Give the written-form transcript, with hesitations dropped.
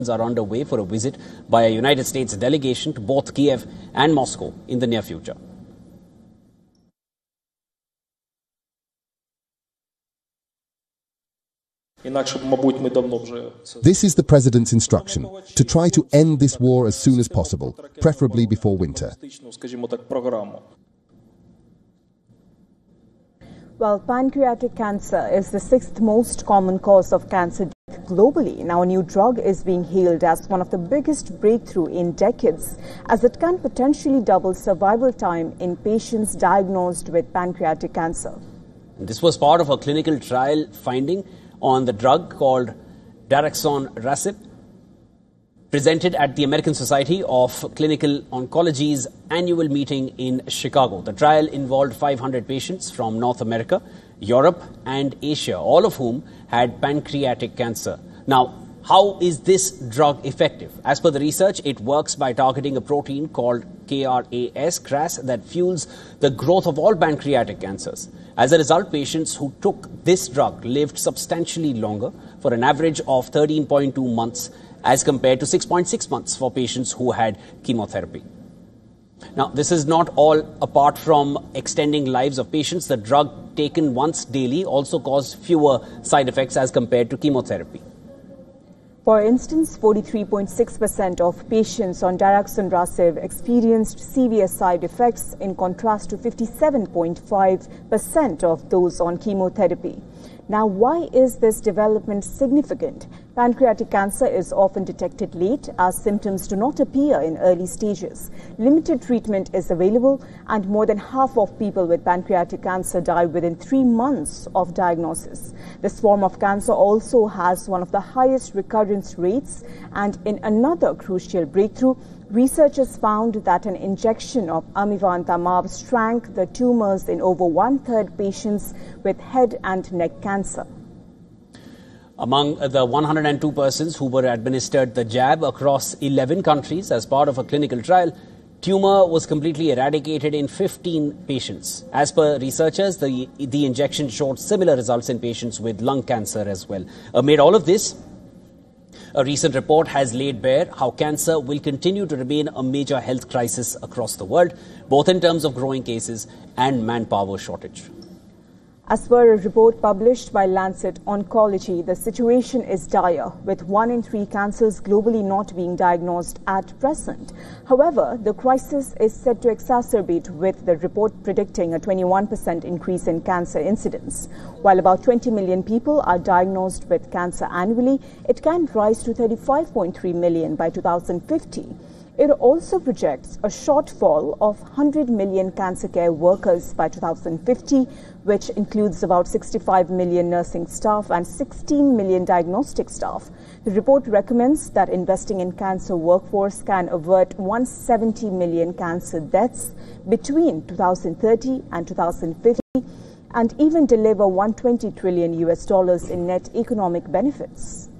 are underway for a visit by a United States delegation to both Kiev and Moscow in the near future. This is the President's instruction, to try to end this war as soon as possible, preferably before winter. Well, pancreatic cancer is the 6th most common cause of cancer death globally. Now, a new drug is being hailed as one of the biggest breakthrough in decades, as it can potentially double survival time in patients diagnosed with pancreatic cancer. This was part of a clinical trial finding on the drug called daraxonrasib, presented at the American Society of Clinical Oncology's annual meeting in Chicago. The trial involved 500 patients from North America, Europe and Asia, all of whom had pancreatic cancer. Now, how is this drug effective? As per the research, it works by targeting a protein called KRAS that fuels the growth of all pancreatic cancers. As a result, patients who took this drug lived substantially longer, for an average of 13.2 months, as compared to 6.6 months for patients who had chemotherapy. Now, this is not all. Apart from extending lives of patients, the drug taken once daily also caused fewer side effects as compared to chemotherapy. For instance, 43.6% of patients on daraxonrasib experienced severe side effects, in contrast to 57.5% of those on chemotherapy. Now, why is this development significant? Pancreatic cancer is often detected late, as symptoms do not appear in early stages. Limited treatment is available, and more than half of people with pancreatic cancer die within 3 months of diagnosis. This form of cancer also has one of the highest recurrence rates, and in another crucial breakthrough, researchers found that an injection of amivantamab shrank the tumors in over 1/3 patients with head and neck cancer. Among the 102 persons who were administered the jab across 11 countries as part of a clinical trial, tumor was completely eradicated in 15 patients. As per researchers, the injection showed similar results in patients with lung cancer as well. Amid all of this, a recent report has laid bare how cancer will continue to remain a major health crisis across the world, both in terms of growing cases and manpower shortage. As per a report published by Lancet Oncology, the situation is dire, with 1 in 3 cancers globally not being diagnosed at present. However, the crisis is set to exacerbate, with the report predicting a 21% increase in cancer incidence. While about 20 million people are diagnosed with cancer annually, it can rise to 35.3 million by 2050. It also projects a shortfall of 100 million cancer care workers by 2050, which includes about 65 million nursing staff and 16 million diagnostic staff. The report recommends that investing in cancer workforce can avert 170 million cancer deaths between 2030 and 2050, and even deliver $120 trillion in net economic benefits.